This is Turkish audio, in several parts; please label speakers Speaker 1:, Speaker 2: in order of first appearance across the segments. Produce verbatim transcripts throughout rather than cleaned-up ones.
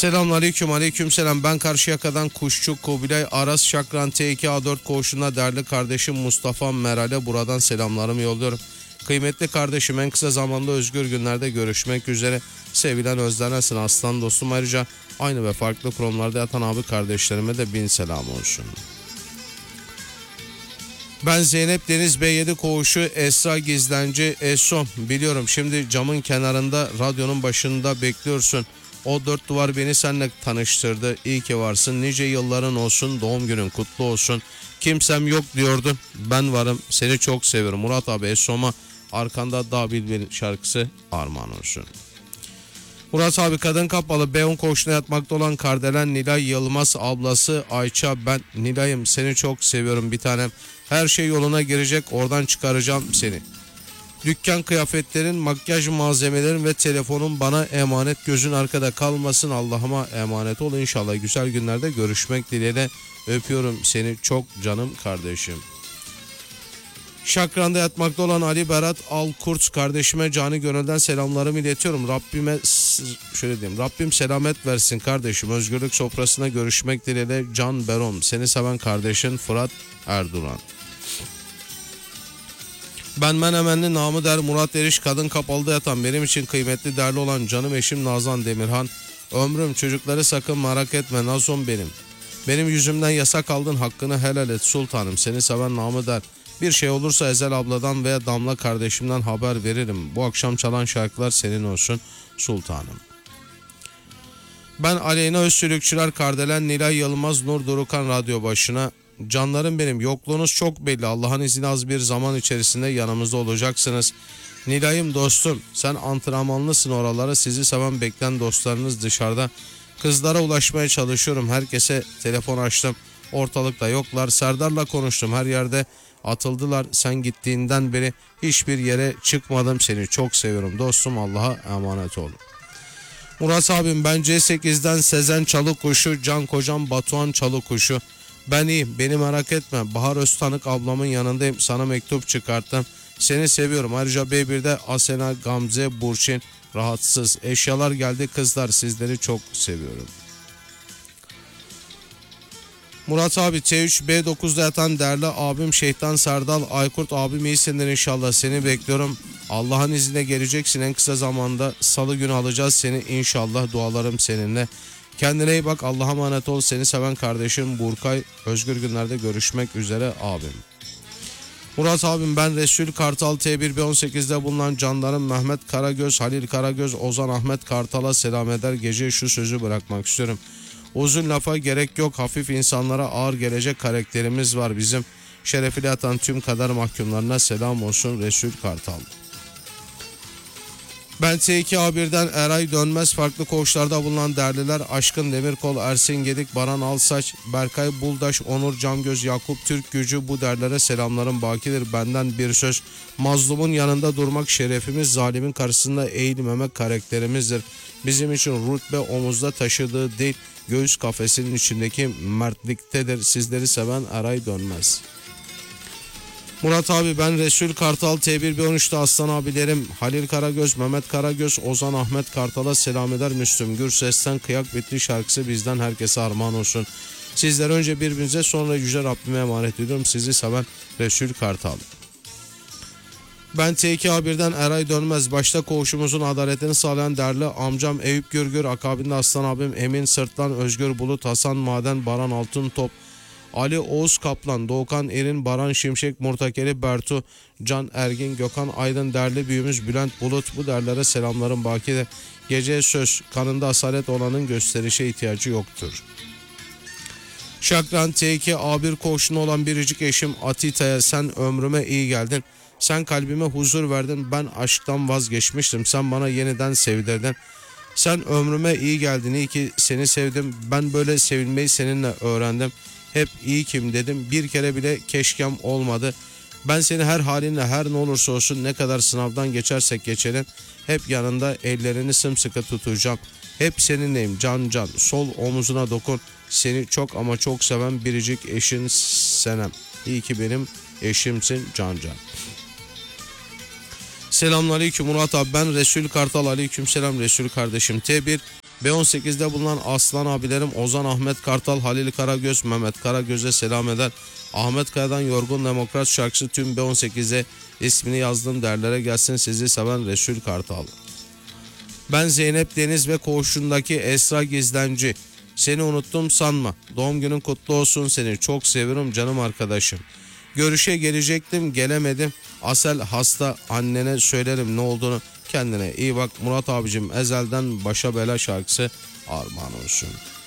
Speaker 1: Selamünaleyküm, aleykümselam. Ben Karşıyaka'dan Kuşçu Kubilay Aras Şakran T iki A dört koğuşuna değerli kardeşim Mustafa Meral'e buradan selamlarımı yolluyorum. Kıymetli kardeşim, en kısa zamanda özgür günlerde görüşmek üzere. Sevilen özlenensin aslan dostum. Ayrıca aynı ve farklı kurumlarda yatan abi kardeşlerime de bin selam olsun. Ben Zeynep Deniz B yedi koğuşu Esra Gizlenci Eso. Biliyorum şimdi camın kenarında radyonun başında bekliyorsun. O dört duvar beni seninle tanıştırdı. İyi ki varsın. Nice yılların olsun. Doğum günün kutlu olsun. Kimsem yok diyordun. Ben varım. Seni çok seviyorum. Murat abi Esom'a arkanda Dağ Bilbil şarkısı armağan olsun. Murat abi kadın kapalı B on koğuşuna yatmakta olan Kardelen Nilay Yılmaz ablası Ayça. Ben Nilay'ım, seni çok seviyorum bir tanem. Her şey yoluna girecek, oradan çıkaracağım seni. Dükkan kıyafetlerin, makyaj malzemelerin ve telefonun bana emanet, gözün arkada kalmasın. Allah'ıma emanet ol. İnşallah güzel günlerde görüşmek dileğiyle, öpüyorum seni çok canım kardeşim. Şakran'da yatmakta olan Ali Berat Alkurt kardeşime canı gönülden selamlarımı iletiyorum. Rabbime şöyle diyeyim, Rabbim selamet versin kardeşim. Özgürlük sofrasına görüşmek dileğiyle Can Berom. Seni seven kardeşin Fırat Erdoğan. Ben Menemenli namı der Murat Eriş kadın kapalıda yatan benim için kıymetli değerli olan canım eşim Nazan Demirhan. Ömrüm çocukları sakın merak etme Nazon benim. Benim yüzümden yasak aldın, hakkını helal et sultanım. Seni seven namı der. Bir şey olursa Ezel abladan veya Damla kardeşimden haber veririm. Bu akşam çalan şarkılar senin olsun sultanım. Ben Aleyna Özsülükçüler Kardelen Nilay Yılmaz Nur Durukan radyo başına. Canlarım benim, yokluğunuz çok belli. Allah'ın izniyle az bir zaman içerisinde yanımızda olacaksınız. Nilay'ım dostum, sen antrenmanlısın oralara. Sizi seven bekleyen dostlarınız dışarıda. Kızlara ulaşmaya çalışıyorum. Herkese telefon açtım. Ortalıkta yoklar. Serdar'la konuştum. Her yerde atıldılar. Sen gittiğinden beri hiçbir yere çıkmadım. Seni çok seviyorum dostum. Allah'a emanet ol. Murat abim, ben C sekizden Sezen Çalıkuşu, Can Kocam Batuhan Çalıkuşu. Ben iyiyim, beni merak etme. Bahar Öztanık ablamın yanındayım. Sana mektup çıkarttım. Seni seviyorum. Ayrıca B birde Asena Gamze Burçin rahatsız. Eşyalar geldi kızlar. Sizleri çok seviyorum. Murat abi T üç B dokuzda yatan değerli abim Şeytan Serdal Aykurt abim, iyisindir inşallah. Seni bekliyorum. Allah'ın izniyle geleceksin en kısa zamanda. Salı günü alacağız seni inşallah. Dualarım seninle. Kendine iyi bak, Allah'a emanet ol. Seni seven kardeşim Burkay. Özgür günlerde görüşmek üzere abim. Murat abim, ben Resul Kartal T bir B on sekizde bulunan canlarım Mehmet Karagöz, Halil Karagöz, Ozan Ahmet Kartal'a selam eder. Gece şu sözü bırakmak istiyorum. Uzun lafa gerek yok. Hafif insanlara ağır gelecek karakterimiz var bizim. Şerefiyle yatan tüm kader mahkumlarına selam olsun Resul Kartal. Ben T iki A birden Eray Dönmez farklı koğuşlarda bulunan değerliler Aşkın Demirkol, Ersin Gedik, Baran Alsaç, Berkay Buldaş, Onur Camgöz, Yakup Türk Gücü, bu derlere selamlarım bakidir. Benden bir söz, mazlumun yanında durmak şerefimiz, zalimin karşısında eğilmemek karakterimizdir. Bizim için rütbe omuzda taşıdığı değil, göğüs kafesinin içindeki mertliktedir. Sizleri seven Eray Dönmez. Murat abi, ben Resul Kartal T bir B on üçte aslan abilerim Halil Karagöz, Mehmet Karagöz, Ozan Ahmet Kartal'a selam eder. Müslüm Gürses'ten Kıyak Bitti şarkısı bizden herkese armağan olsun. Sizler önce birbirinize, sonra Yüce Rabbime emanet ediyorum. Sizi seven Resul Kartal. Ben T iki A birden Eray Dönmez, başta koğuşumuzun adaletini sağlayan değerli amcam Eyüp Gürgür, akabinde aslan abim Emin Sırtlan, Özgür Bulut, Hasan Maden, Baran Altıntop, Ali Oğuz Kaplan, Doğukan Erin, Baran Şimşek, Murtakeli Bertu, Can Ergin, Gökhan Aydın, değerli büyüğümüz Bülent Bulut, bu derlere selamlarım bakidir. Gece söz, kanında asalet olanın gösterişe ihtiyacı yoktur. Şakran T iki A bir koğuşunda olan biricik eşim Atita'ya, sen ömrüme iyi geldin. Sen kalbime huzur verdin. Ben aşktan vazgeçmiştim. Sen bana yeniden sevdirdin. Sen ömrüme iyi geldin. İyi ki seni sevdim. Ben böyle sevilmeyi seninle öğrendim. Hep iyi kim dedim. Bir kere bile keşkem olmadı. Ben seni her halinle, her ne olursa olsun, ne kadar sınavdan geçersek geçelim, hep yanında ellerini sımsıkı tutacağım. Hep seninleyim can can. Sol omuzuna dokun. Seni çok ama çok seven biricik eşin Senem. İyi ki benim eşimsin can can. Selamünaleyküm Murat abi, ben Resul Kartal. Aleykümselam Resul kardeşim. T bir B on sekizde bulunan aslan abilerim Ozan, Ahmet Kartal, Halil Karagöz, Mehmet Karagöz'e selam eder. Ahmet Kaya'dan Yorgun Demokrat şarkısı tüm B on sekize ismini yazdım derlere gelsin sizi seven Resul Kartal. Ben Zeynep Deniz ve koğuşundaki Esra Gizlenci. Seni unuttum sanma. Doğum günün kutlu olsun, seni çok seviyorum canım arkadaşım. Görüşe gelecektim gelemedim. Asel hasta, annene söylerim ne olduğunu. Kendine iyi bak Murat abicim, ezelden başa bela şarkısı armağan olsun.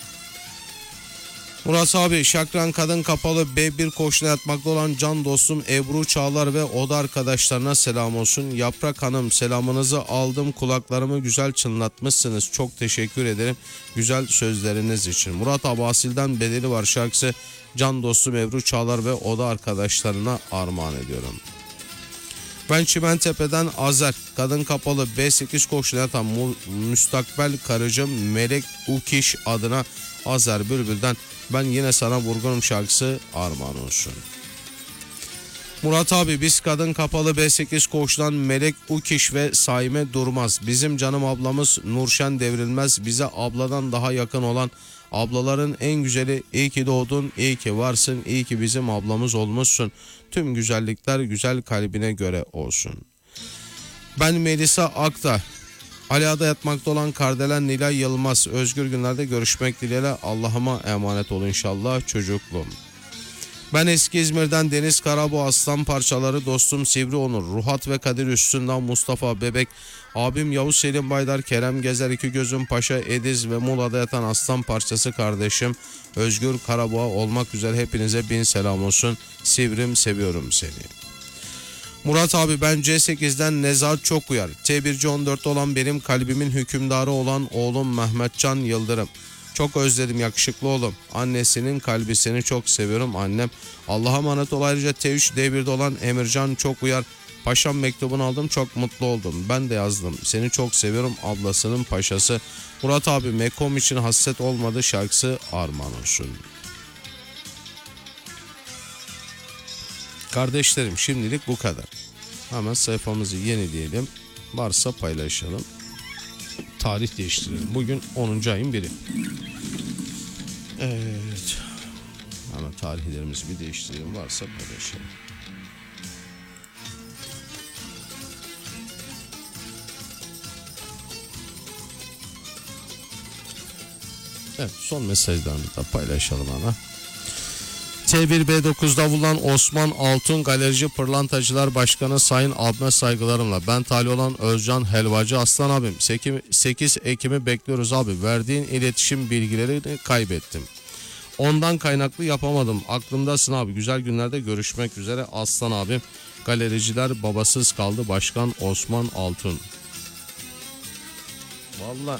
Speaker 1: Murat abi, Şakran Kadın Kapalı B bir koğuşuna yatmakta olan can dostum Ebru Çağlar ve oda arkadaşlarına selam olsun. Yaprak Hanım, selamınızı aldım, kulaklarımı güzel çınlatmışsınız, çok teşekkür ederim güzel sözleriniz için. Murat abi, Asil'den Bedeli Var şarkısı can dostum Ebru Çağlar ve oda arkadaşlarına armağan ediyorum. Ben Çimentepe'den Azer, Kadın Kapalı B sekiz koğuşuna yatan müstakbel karıcım Melek Ukiş adına Azer Bülbül'den ben yine sana vurgunum şarkısı armağan olsun. Murat abi, biz Kadın Kapalı B sekiz koğuştan Melek Ukiş ve Saime Durmaz. Bizim canım ablamız Nurşen Devrilmez. Bize abladan daha yakın olan ablaların en güzeli, iyi ki doğdun, iyi ki varsın, iyi ki bizim ablamız olmuşsun. Tüm güzellikler güzel kalbine göre olsun. Ben Melisa Akta, Aliada yatmakta olan Kardelen Nilay Yılmaz. Özgür günlerde görüşmek dileğiyle, Allah'ıma emanet ol inşallah çocukluğum. Ben eski İzmir'den Deniz Karabo, aslan parçaları dostum Sivri Onur, Ruhat ve Kadir Üstünden Mustafa Bebek, abim Yavuz Selim Baydar, Kerem Gezer, İki Gözüm Paşa, Ediz ve Muğla'da yatan aslan parçası kardeşim Özgür Karaboğa olmak üzere hepinize bin selam olsun. Sivrim, seviyorum seni. Murat abi, ben C sekizden Nezahat Çokuyar, T bir C on dörtte olan benim kalbimin hükümdarı olan oğlum Mehmetcan Yıldırım. Çok özledim yakışıklı oğlum. Annesinin kalbi, seni çok seviyorum annem. Allah'a emanet ol. Ayrıca T üç D birde olan Emircan Çokuyar. Paşam mektubunu aldım, çok mutlu oldum. Ben de yazdım. Seni çok seviyorum ablasının paşası. Murat abi, Mekom için hasret olmadı şarkısı armağan olsun. Kardeşlerim, şimdilik bu kadar. Hemen sayfamızı yenileyelim. Varsa paylaşalım. Tarih değiştirelim. Bugün onuncu ayın biri. Evet. Hemen tarihlerimizi bir değiştirelim. Varsa paylaşalım. Evet, son mesajlarını da paylaşalım ama. T bir B dokuzda bulunan Osman Altun Galerici Pırlantacılar Başkanı Sayın abime saygılarımla. Ben tali olan Özcan Helvacı Aslan abim. sekiz Ekim'i bekliyoruz abi. Verdiğin iletişim bilgilerini kaybettim. Ondan kaynaklı yapamadım. Aklımdasın abi. Güzel günlerde görüşmek üzere Aslan abim. Galericiler babasız kaldı Başkan Osman Altun. Vallahi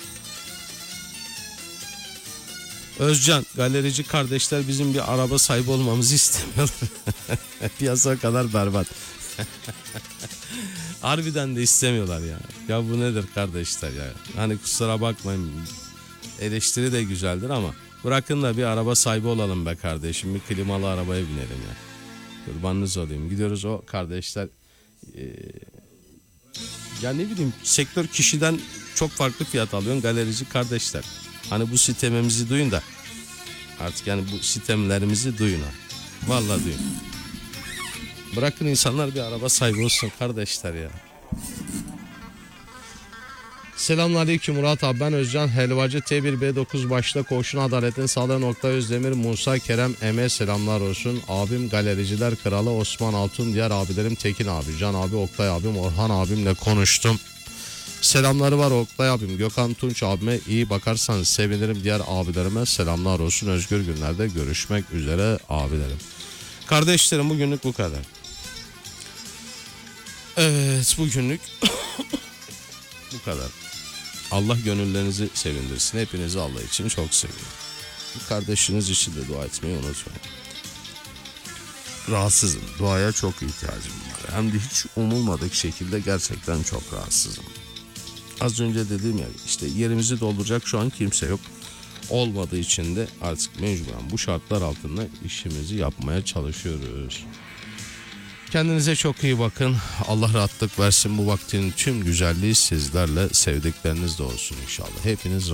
Speaker 1: Özcan, galerici kardeşler bizim bir araba sahibi olmamızı istemiyorlar. Piyasa kadar berbat. Harbiden de istemiyorlar ya. Ya bu nedir kardeşler ya? Hani kusura bakmayın. Eleştiri de güzeldir ama bırakın da bir araba sahibi olalım be kardeşim. Bir klimalı arabaya binelim ya. Kurbanınız olayım. Gidiyoruz o kardeşler. Ee, ya ne bileyim, sektör kişiden çok farklı fiyat alıyorsun galerici kardeşler. Hani bu sitemimizi duyun da artık, yani bu sitemlerimizi duyun ha. Vallahi duyun. Bırakın insanlar bir araba sahibi olsun kardeşler ya. Selamünaleyküm Murat abi, ben Özcan Helvacı, T bir B dokuz başta koğuşun adaletin sağlayan Oktay Özdemir, Musa Kerem Em'e selamlar olsun. Abim galericiler kralı Osman Altun, diğer abilerim Tekin abi, Can abi, Oktay abim, Orhan abimle konuştum. Selamları var Oktay abim, Gökhan Tunç abime iyi bakarsanız sevinirim. Diğer abilerime selamlar olsun. Özgür günlerde görüşmek üzere abilerim. Kardeşlerim, bugünlük bu kadar. Evet, bugünlük bu kadar. Allah gönüllerinizi sevindirsin. Hepinizi Allah için çok seviyorum. Kardeşiniz için de dua etmeyi unutmayın. Rahatsızım. Duaya çok ihtiyacım var. Hem de hiç umulmadık şekilde gerçekten çok rahatsızım. Az önce dediğim ya, işte yerimizi dolduracak şu an kimse yok. Olmadığı için de artık mecburen bu şartlar altında işimizi yapmaya çalışıyoruz. Kendinize çok iyi bakın. Allah rahatlık versin. Bu vaktinin tüm güzelliği sizlerle, sevdiklerinizle olsun inşallah. Hepiniz